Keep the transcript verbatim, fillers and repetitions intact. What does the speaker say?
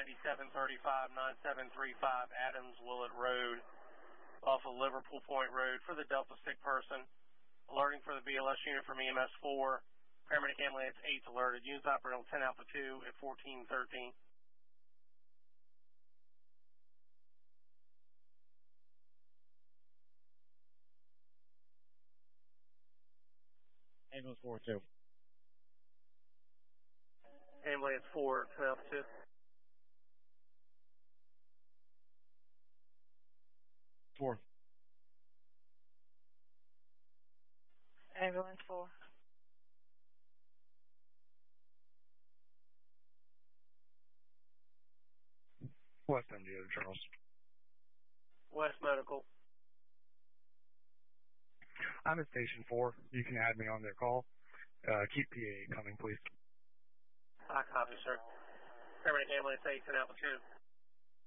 ninety-seven thirty-five, nine seven three five Adams Willett Road off of Liverpool Point Road for the Delta sick person. Alerting for the B L S unit from E M S four. Paramedic ambulance eight alerted. Units operating on ten Alpha two at fourteen thirteen. Ambulance four two. Ambulance four, ten Alpha two. Four. Ambulance four. West M D O, Charles. West Medical. I'm at station four. You can add me on their call. Uh, keep P A coming, please. I copy, sir. Paramedic ambulance eight, ten Alpha two.